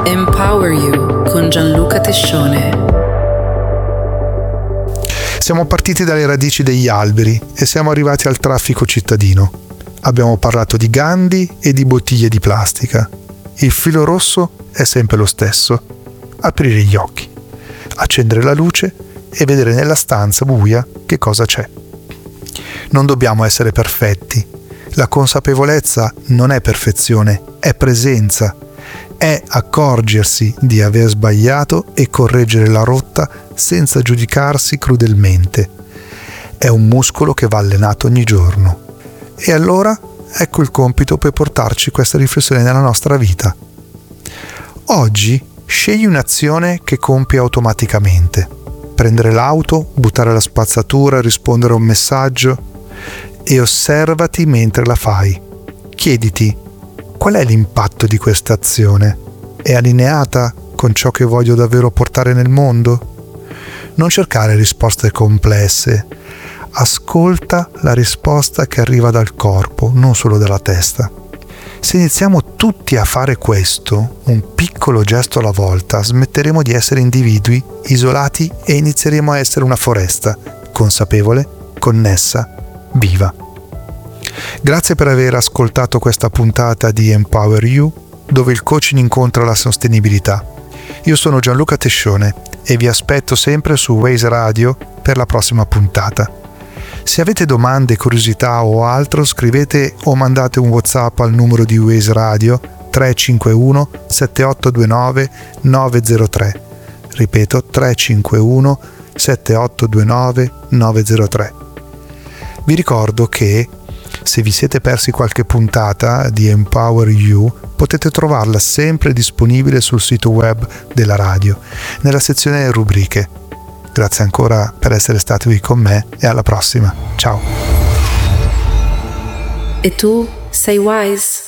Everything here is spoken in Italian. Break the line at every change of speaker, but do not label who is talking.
Empower You con Gianluca Tescione.
Siamo partiti dalle radici degli alberi e siamo arrivati al traffico cittadino. Abbiamo parlato di Gandhi e di bottiglie di plastica. Il filo rosso è sempre lo stesso: aprire gli occhi, accendere la luce e vedere nella stanza buia che cosa c'è. Non dobbiamo essere perfetti. La consapevolezza non è perfezione, è presenza. È accorgersi di aver sbagliato e correggere la rotta senza giudicarsi crudelmente. È un muscolo che va allenato ogni giorno. E allora ecco il compito per portarci questa riflessione nella nostra vita. Oggi scegli un'azione che compi automaticamente. Prendere l'auto, buttare la spazzatura, rispondere a un messaggio, e osservati mentre la fai. Chiediti: qual è l'impatto di questa azione? È allineata con ciò che voglio davvero portare nel mondo? Non cercare risposte complesse. Ascolta la risposta che arriva dal corpo, non solo dalla testa. Se iniziamo tutti a fare questo, un piccolo gesto alla volta, smetteremo di essere individui isolati e inizieremo a essere una foresta, consapevole, connessa, viva. Grazie per aver ascoltato questa puntata di Empower You, dove il coaching incontra la sostenibilità. Io sono Gianluca Tescione e vi aspetto sempre su Waze Radio per la prossima puntata. Se avete domande, curiosità o altro, scrivete o mandate un WhatsApp al numero di Waze Radio 351 7829 903. Ripeto, 351 7829 903. Vi ricordo che se vi siete persi qualche puntata di Empower You, potete trovarla sempre disponibile sul sito web della radio, nella sezione rubriche. Grazie ancora per essere stati qui con me e alla prossima. Ciao.
E tu sei wise?